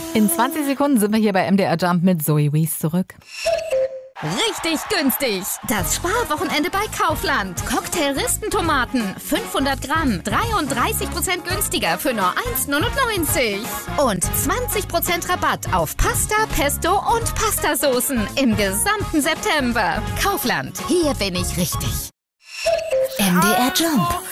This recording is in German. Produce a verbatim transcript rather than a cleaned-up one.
In zwanzig Sekunden sind wir hier bei M D R Jump mit Zoe Wies zurück. Richtig günstig. Das Sparwochenende bei Kaufland. Cocktail-Ristentomaten, fünfhundert Gramm, dreiunddreißig Prozent günstiger für nur eins neunundneunzig. Und zwanzig Prozent Rabatt auf Pasta, Pesto und Pastasoßen im gesamten September. Kaufland, hier bin ich richtig. M D R Jump.